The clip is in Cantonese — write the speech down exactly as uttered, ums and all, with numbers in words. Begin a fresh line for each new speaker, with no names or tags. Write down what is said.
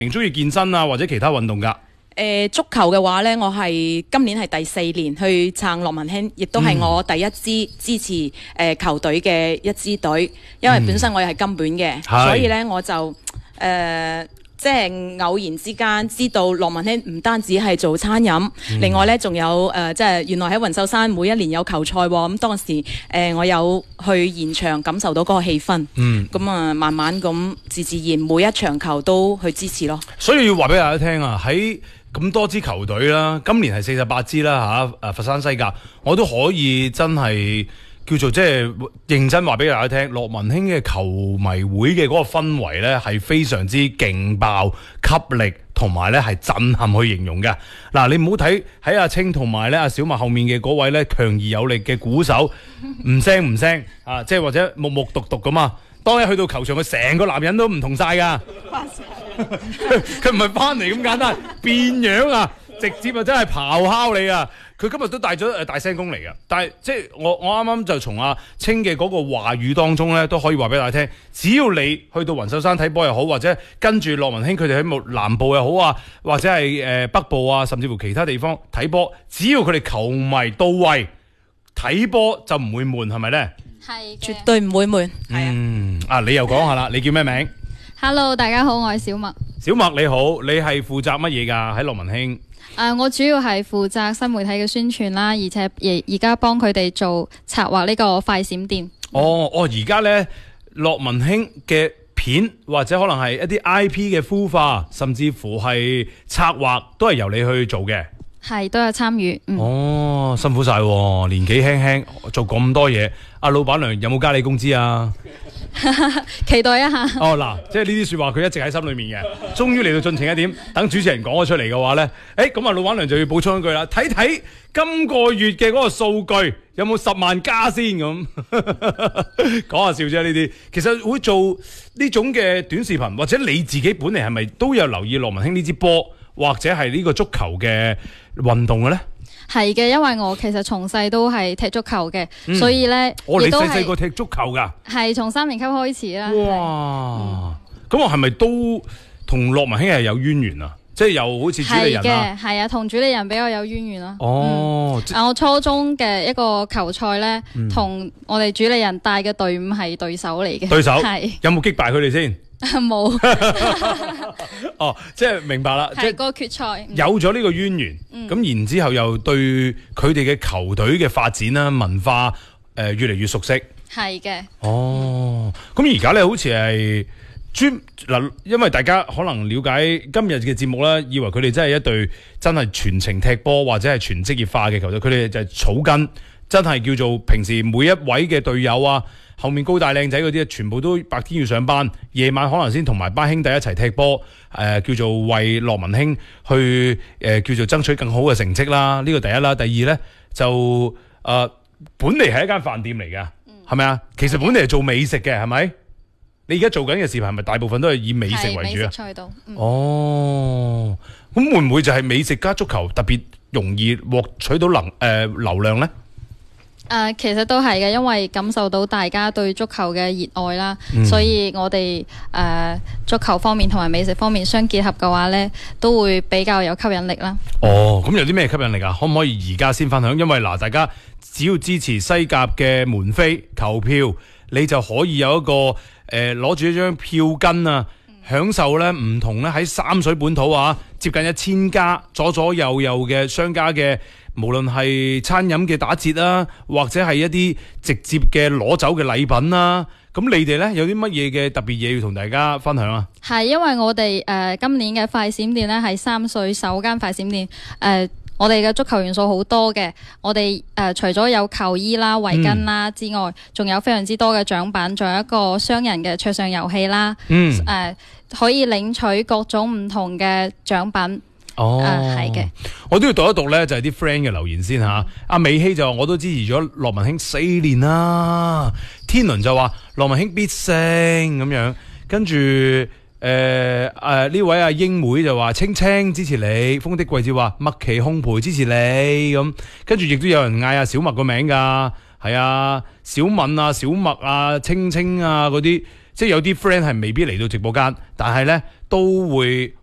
中意健身啊，或者其他運動㗎？
誒足球嘅話咧，我係今年係第四年去撐樂文興，亦都係我第一支支持誒、呃、球隊嘅一支隊，因為本身我又係金本嘅，
嗯、
所以咧我就誒。呃即係偶然之間知道樂文興唔單止係做餐飲，嗯、另外咧仲有誒、呃，即係原來喺雲秀山每一年有球賽喎。咁、嗯、當時誒、呃、我有去現場感受到嗰個氣氛，咁啊、嗯、慢慢咁自自然每一場球都去支持咯。所
以要話俾大家聽啊，喺咁多支球隊啦，今年係四十八支啦嚇，誒佛山西甲，我都可以真係。叫做即係認真話俾大家聽，樂文興嘅球迷會嘅嗰個氛圍呢係非常之勁爆、吸力同埋呢係震撼去形容嘅。嗱，你唔好睇喺阿青同埋呢阿小麥後面嘅嗰位呢強而有力嘅鼓手，唔聲唔聲啊，即係或者木木獨獨咁啊。當一去到球場，佢成個男人都唔同晒㗎，佢唔係翻嚟咁簡單，變樣啊！直接啊，真係咆哮你啊！佢今日都帶咗誒大聲公嚟嘅，但係即係我我啱啱就從阿青嘅嗰個話語當中咧，都可以話俾大家聽，只要你去到雲秀山睇波又好，或者跟住樂文興佢哋喺南部又好啊，或者係誒、呃、北部啊，甚至乎其他地方睇波，只要佢哋球迷到位，睇波就唔會悶，係咪咧？
係，絕對唔會悶。係啊。
嗯，啊你又講下啦，你叫咩名
？Hello， 大家好，我係小麥。
小麥你好，你係負責乜嘢㗎？喺樂文興？
誒、uh, 我主要係負責新媒體嘅宣傳啦，而且而而家幫佢哋做策劃呢個快閃店。
哦哦，而家呢，樂文興嘅片或者可能係一啲 I P 嘅孵化，甚至乎係策劃，都係由你去做嘅。
係都有參與。嗯、
哦，辛苦晒，年紀輕輕做咁多嘢。阿老闆娘有冇加你工資啊？
期待一下。
哦嗱，即係呢啲說話佢一直喺心裏面嘅，終於嚟到盡情一點，等主持人講咗出嚟嘅話呢，誒咁啊老闆娘就要補充一句啦，睇睇今個月嘅嗰個數據有冇十萬加先咁，講下笑啫呢啲。其實會做呢種嘅短視頻，或者你自己本嚟係咪都有留意樂文興呢支波，或者係呢個足球嘅運動嘅呢？
係嘅，因為我其實從細都係踢足球嘅，嗯、所以咧，
我哋細細個踢足球噶，
係從三年級開始啦。
哇！咁、嗯、我係咪都同樂文興係有淵源啊？即係又好似主理人啊？
係啊，同主理人比較有淵源咯。
哦，
嗯、我初中嘅一個球賽咧，同、嗯、我哋主理人帶嘅隊伍係對手嚟嘅。
對手
係
有冇擊敗佢哋先？
冇。
哦，即係明白啦，即係
個決賽
有咗呢個淵源，咁、嗯、然之後又對佢哋嘅球隊嘅發展啦、文化誒、呃、越嚟越熟悉。
係嘅。
哦，咁而家咧好似係專嗱，因為大家可能了解今日嘅節目啦，以為佢哋真係一隊真係全程踢波或者係全職業化嘅球隊，佢哋就係草根，真係叫做平時每一位嘅隊友啊。後面高大靚仔嗰啲全部都白天要上班，夜晚可能先同埋班兄弟一齊踢波，誒、呃、叫做為樂文興去誒、呃、叫做爭取更好嘅成績啦。呢個第一啦，第二咧就誒、呃、本嚟係一間飯店嚟㗎，係咪啊？其實本嚟係做美食嘅，係咪？你而家做緊嘅視頻係咪大部分都係以美食為主啊？
美食賽道。嗯、
哦，咁會唔會就係美食加足球特別容易獲取到能誒、呃、流量咧？
誒、呃，其實都係嘅，因為感受到大家對足球嘅熱愛啦，嗯、所以我哋誒、呃、足球方面同埋美食方面相結合嘅話呢，都會比較有吸引力啦。哦，
咁有啲咩吸引力啊？可唔可以而家先分享？因為嗱，大家只要支持西甲嘅門飛球票，你就可以有一個誒攞住一張票根啊，嗯、享受呢唔同咧喺三水本土啊，接近一千家左左右右嘅商家嘅。無論係餐飲嘅打折啦，或者係一啲直接嘅攞走嘅禮品啦，咁你哋呢有啲乜嘢嘅特別嘢要同大家分享啊？
係因為我哋誒、呃、今年嘅快閃店呢係三歲首間快閃店，誒、呃、我哋嘅足球元素好多嘅，我哋誒、呃、除咗有球衣啦、圍巾啦之外，仲、嗯、有非常之多嘅獎品，仲有一個雙人嘅桌上遊戲啦，嗯，誒、呃、可以領取各種唔同嘅獎品。
哦，
係嘅、啊，
我都要讀一讀咧，就係啲 friend 嘅留言先吓。阿、嗯、美希就話我都支持咗樂文興四年啦。天倫就話樂文興必勝咁樣，跟住誒誒呢位阿英妹就話青青支持你，風的季節話麥奇烘焙支持你咁，跟住亦都有人嗌阿小麥個名噶，係啊小敏啊小麥啊青青啊嗰啲，即係有啲 friend 係未必嚟到直播間，但係咧都會。